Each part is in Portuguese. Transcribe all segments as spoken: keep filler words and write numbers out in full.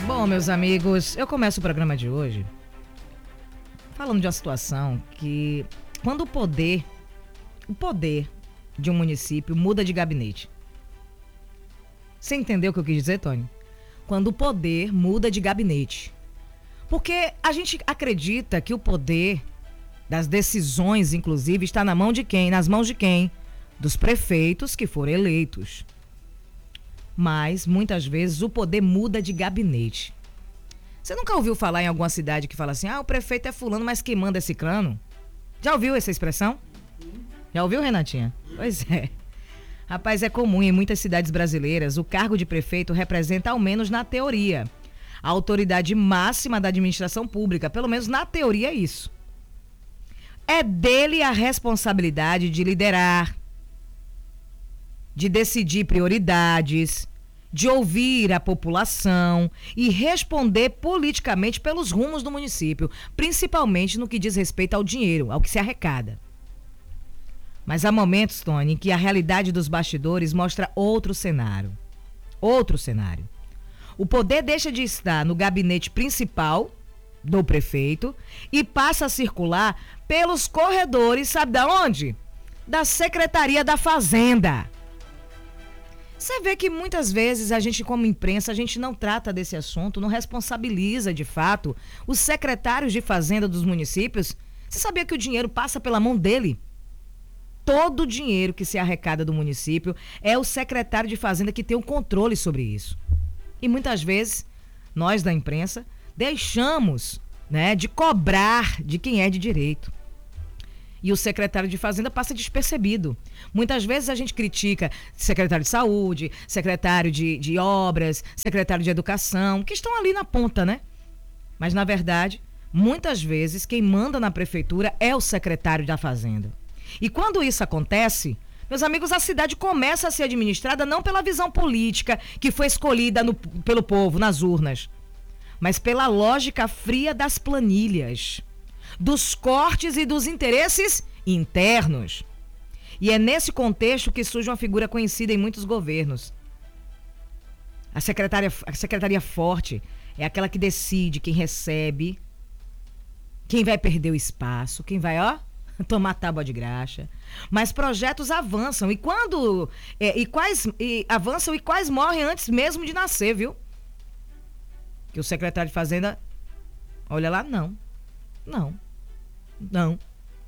Bom, meus amigos, eu começo o programa de hoje falando de uma situação que, quando o poder, o poder de um município muda de gabinete. Você entendeu o que eu quis dizer, Tony? Quando o poder muda de gabinete. Porque a gente acredita que o poder das decisões, inclusive, está na mão de quem? Nas mãos de quem? Dos prefeitos que foram eleitos. Mas, muitas vezes, o poder muda de gabinete. Você nunca ouviu falar em alguma cidade que fala assim, ah, o prefeito é fulano, mas quem manda é ciclano? Já ouviu essa expressão? Já ouviu, Renatinha? Pois é. Rapaz, é comum em muitas cidades brasileiras, o cargo de prefeito representa, ao menos na teoria, a autoridade máxima da administração pública, pelo menos na teoria é isso. É dele a responsabilidade de liderar, de decidir prioridades, de ouvir a população e responder politicamente pelos rumos do município, principalmente no que diz respeito ao dinheiro, ao que se arrecada. Mas há momentos, Tony, em que a realidade dos bastidores mostra outro cenário. Outro cenário. O poder deixa de estar no gabinete principal do prefeito e passa a circular pelos corredores, sabe da onde? Da Secretaria da Fazenda. Você vê que muitas vezes a gente, como imprensa, a gente não trata desse assunto, não responsabiliza de fato os secretários de Fazenda dos municípios. Você sabia que o dinheiro passa pela mão dele? Todo o dinheiro que se arrecada do município é o secretário de Fazenda que tem o controle sobre isso. E muitas vezes, nós da imprensa, deixamos, né, de cobrar de quem é de direito. E o secretário de Fazenda passa despercebido. Muitas vezes a gente critica secretário de Saúde, secretário de, de Obras, secretário de Educação, que estão ali na ponta, né? Mas, na verdade, muitas vezes quem manda na prefeitura é o secretário da Fazenda. E quando isso acontece, meus amigos, a cidade começa a ser administrada não pela visão política que foi escolhida no, pelo povo, nas urnas, mas pela lógica fria das planilhas, dos cortes e dos interesses internos. E é nesse contexto que surge uma figura conhecida em muitos governos. A secretária, a secretaria forte é aquela que decide quem recebe, quem vai perder o espaço, quem vai, ó, tomar tábua de graxa. Mas projetos avançam. E quando... É, e quais e avançam e quais morrem antes mesmo de nascer, viu? Que o secretário de Fazenda... Olha lá, não. Não. Não.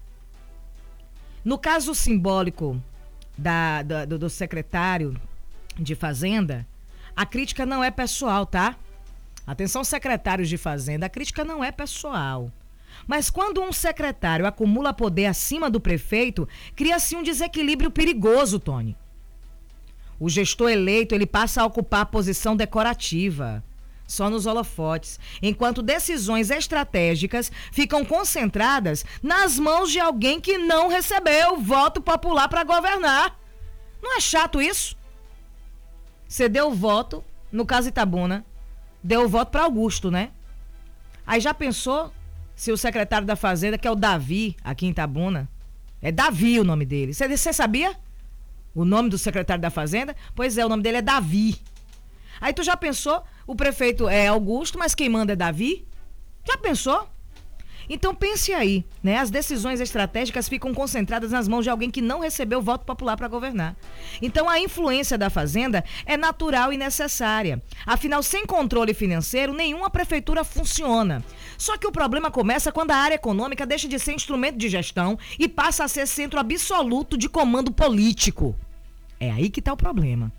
No caso simbólico da, da, do, do secretário de Fazenda, a crítica não é pessoal, tá? Atenção, secretários de Fazenda, a crítica não é pessoal. Mas quando um secretário acumula poder acima do prefeito, cria-se um desequilíbrio perigoso, Tony. O gestor eleito, ele passa a ocupar a posição decorativa, só nos holofotes, enquanto decisões estratégicas ficam concentradas nas mãos de alguém que não recebeu voto popular para governar. Não é chato isso? Você deu o voto, no caso Itabuna, deu o voto para Augusto, né? Aí já pensou se o secretário da Fazenda, que é o Davi, aqui em Itabuna, é Davi o nome dele. Você sabia? O nome do secretário da Fazenda? Pois é, o nome dele é Davi. Aí tu já pensou, o prefeito é Augusto, mas quem manda é Davi? Já pensou? Então pense aí, né? As decisões estratégicas ficam concentradas nas mãos de alguém que não recebeu voto popular para governar. Então a influência da Fazenda é natural e necessária. Afinal, sem controle financeiro, nenhuma prefeitura funciona. Só que o problema começa quando a área econômica deixa de ser instrumento de gestão e passa a ser centro absoluto de comando político. É aí que está o problema.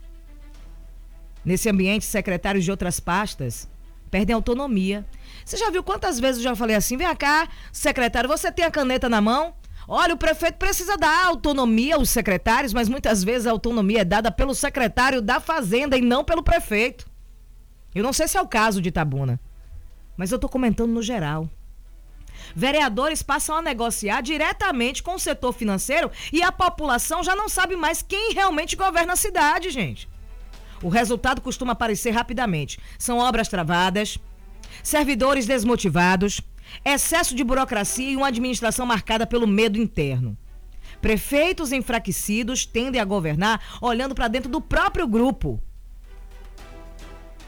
Nesse ambiente, secretários de outras pastas perdem autonomia. Você já viu quantas vezes eu já falei assim, vem cá, secretário, você tem a caneta na mão? Olha, o prefeito precisa dar autonomia aos secretários, mas muitas vezes a autonomia é dada pelo secretário da Fazenda e não pelo prefeito. Eu não sei se é o caso de Itabuna, mas eu estou comentando no geral. Vereadores passam a negociar diretamente com o setor financeiro e a população já não sabe mais quem realmente governa a cidade, gente. O resultado costuma aparecer rapidamente. São obras travadas, servidores desmotivados, excesso de burocracia e uma administração marcada pelo medo interno. Prefeitos enfraquecidos tendem a governar olhando para dentro do próprio grupo.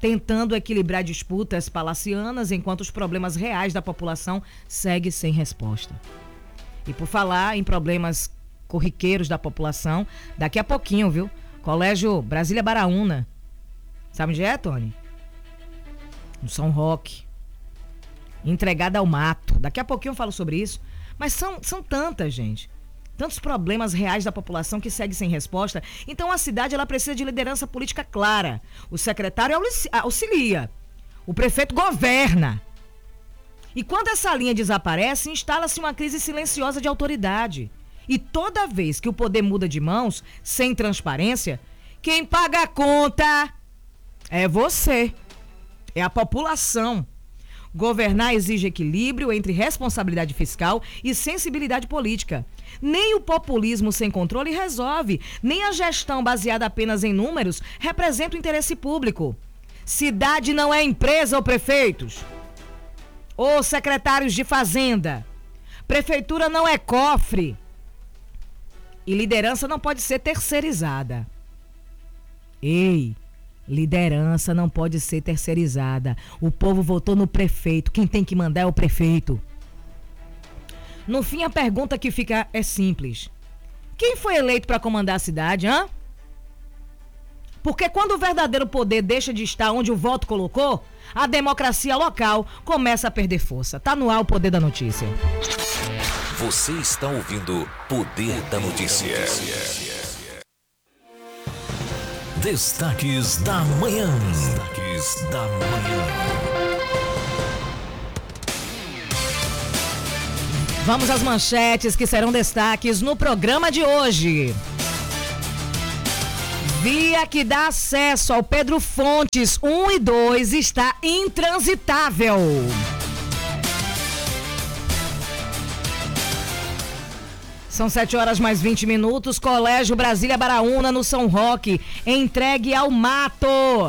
tentando equilibrar disputas palacianas enquanto os problemas reais da população seguem sem resposta. E por falar em problemas corriqueiros da população, daqui a pouquinho, viu? Colégio Brasília Baraúna. Sabe onde é, Tony? No São Roque. Entregada ao mato. Daqui a pouquinho eu falo sobre isso. Mas são, são tantas, gente. Tantos problemas reais da população que segue sem resposta. Então a cidade ela precisa de liderança política clara. O secretário auxilia. O prefeito governa. E quando essa linha desaparece, instala-se uma crise silenciosa de autoridade. E toda vez que o poder muda de mãos, sem transparência, quem paga a conta é você. É a população. Governar exige equilíbrio entre responsabilidade fiscal e sensibilidade política. Nem o populismo sem controle resolve, nem a gestão baseada apenas em números representa o interesse público. Cidade não é empresa ou prefeitos, ou secretários de fazenda. Prefeitura não é cofre. E liderança não pode ser terceirizada. Ei, liderança não pode ser terceirizada. O povo votou no prefeito. Quem tem que mandar é o prefeito. No fim, a pergunta que fica é simples. Quem foi eleito para comandar a cidade, hã? Porque quando o verdadeiro poder deixa de estar onde o voto colocou, a democracia local começa a perder força. Tá no ar o Poder da Notícia. Você está ouvindo Poder da Notícia. Destaques da manhã. Destaques da manhã. Vamos às manchetes que serão destaques no programa de hoje. Via que dá acesso ao Pedro Fontes um e dois está intransitável. São sete horas mais vinte minutos. Colégio Brasília Baraúna, no São Roque, entregue ao mato.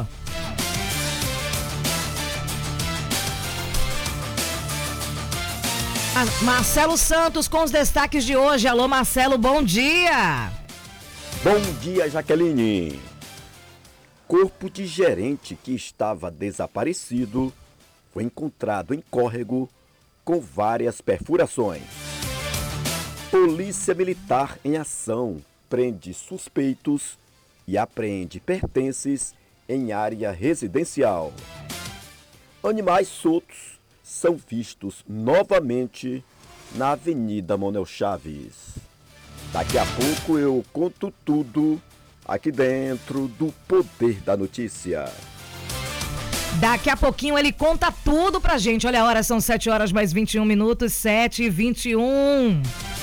Ah, Marcelo Santos com os destaques de hoje. Alô, Marcelo, bom dia. Bom dia, Jaqueline. Corpo de gerente que estava desaparecido foi encontrado em córrego com várias perfurações. Polícia Militar em ação prende suspeitos e apreende pertences em área residencial. Animais soltos são vistos novamente na Avenida Manuel Chaves. Daqui a pouco eu conto tudo aqui dentro do Poder da Notícia. Daqui a pouquinho ele conta tudo pra gente. Olha a hora, são sete horas mais vinte e um minutos, sete e vinte e um.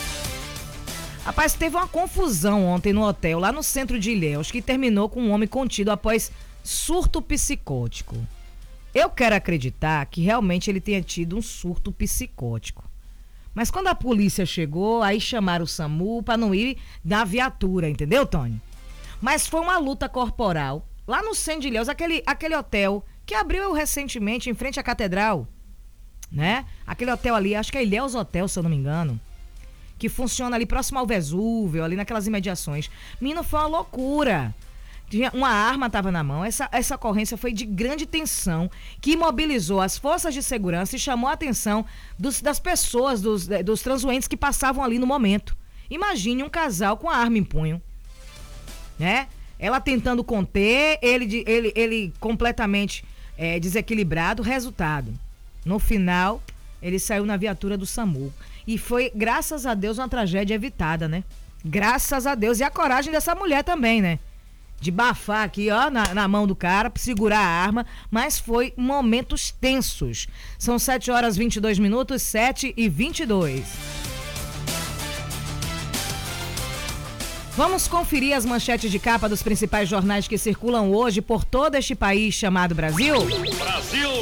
Rapaz, teve uma confusão ontem no hotel, lá no centro de Ilhéus, que terminou com um homem contido após surto psicótico. Eu quero acreditar que realmente ele tenha tido um surto psicótico. Mas quando a polícia chegou, aí chamaram o SAMU para não ir na viatura, entendeu, Tony? Mas foi uma luta corporal, lá no centro de Ilhéus, aquele, aquele hotel que abriu recentemente em frente à catedral, né? Aquele hotel ali, acho que é Ilhéus Hotel, se eu não me engano, que funciona ali próximo ao Vesúvio, ali naquelas imediações. Menino, foi uma loucura. Uma arma estava na mão. Essa, essa ocorrência foi de grande tensão, que mobilizou as forças de segurança e chamou a atenção dos, das pessoas, dos, dos transuentes que passavam ali no momento. Imagine um casal com a arma em punho, né? Ela tentando conter, ele, ele, ele completamente é, desequilibrado. Resultado, no final, ele saiu na viatura do SAMU. E foi, graças a Deus, uma tragédia evitada, né? Graças a Deus. E a coragem dessa mulher também, né? De bafar aqui, ó, na, na mão do cara, segurar a arma. Mas foi momentos tensos. São sete horas e vinte e dois minutos, sete e vinte e dois. Vamos conferir as manchetes de capa dos principais jornais que circulam hoje por todo este país chamado Brasil? Brasil!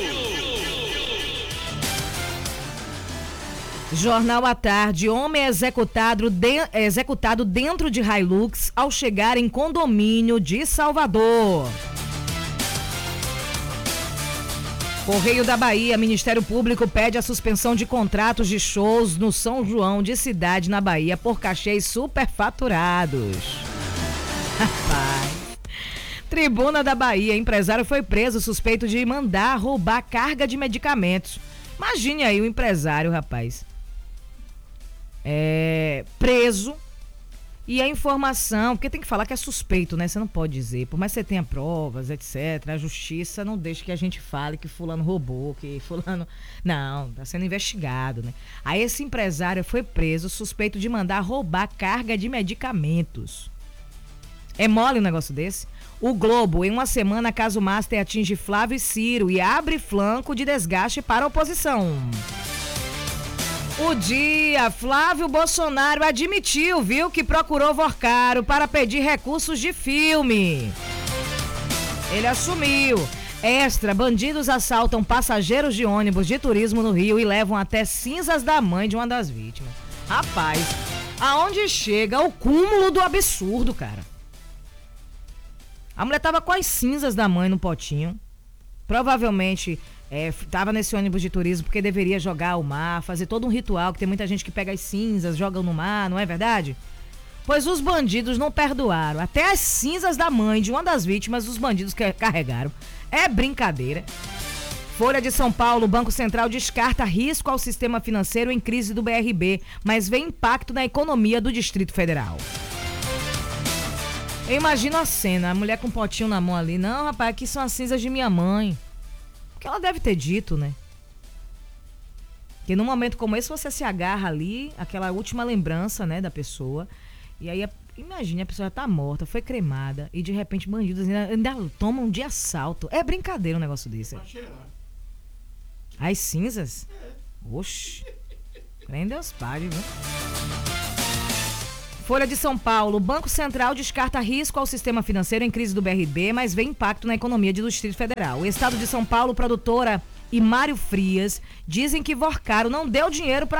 Jornal à Tarde, homem é executado, de, é executado dentro de Hilux ao chegar em condomínio de Salvador. Correio da Bahia, Ministério Público pede a suspensão de contratos de shows no São João de Cidade, na Bahia, por cachês superfaturados. Rapaz. Tribuna da Bahia, empresário foi preso suspeito de mandar roubar carga de medicamentos. Imagine aí o empresário, rapaz. É, preso. E a informação, porque tem que falar que é suspeito, né? Você não pode dizer, por mais que você tenha provas, etcétera. A justiça não deixa que a gente fale que fulano roubou, que fulano... Não, tá sendo investigado, né? Aí esse empresário foi preso, suspeito de mandar roubar carga de medicamentos. É mole um negócio desse? O Globo, em uma semana, caso Master atinge Flávio e Ciro e abre flanco de desgaste para a oposição. O Dia, Flávio Bolsonaro admitiu, viu, que procurou Vorcaro para pedir recursos de filme. Ele assumiu. Extra, bandidos assaltam passageiros de ônibus de turismo no Rio e levam até cinzas da mãe de uma das vítimas. Rapaz, aonde chega o cúmulo do absurdo, cara? A mulher tava com as cinzas da mãe no potinho. Provavelmente... É, tava nesse ônibus de turismo porque deveria jogar ao mar, fazer todo um ritual, que tem muita gente que pega as cinzas, joga no mar, não é verdade? Pois os bandidos não perdoaram. Até as cinzas da mãe de uma das vítimas, os bandidos que carregaram. É brincadeira. Folha de São Paulo, o Banco Central descarta risco ao sistema financeiro em crise do B R B, mas vê impacto na economia do Distrito Federal. Eu imagino a cena, a mulher com um potinho na mão ali. Não, rapaz, aqui são as cinzas de minha mãe. Que ela deve ter dito, né? Que num momento como esse você se agarra ali, aquela última lembrança, né, da pessoa. E aí, imagine, a pessoa já tá morta, foi cremada e de repente bandidos ainda, ainda tomam de assalto. É brincadeira um negócio desse. As cinzas? Oxi. Nem Deus pague, viu? Folha de São Paulo, o Banco Central descarta risco ao sistema financeiro em crise do B R B, mas vê impacto na economia do Distrito Federal. O Estado de São Paulo, produtora e Mário Frias dizem que Vorcaro não deu dinheiro para